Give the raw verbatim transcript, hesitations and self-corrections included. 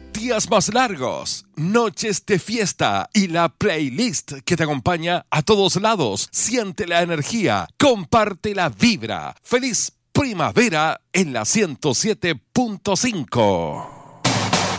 días más largos, noches de fiesta y la playlist que te acompaña a todos lados. Siente la energía, comparte la vibra. ¡Feliz primavera en la ciento siete punto cinco!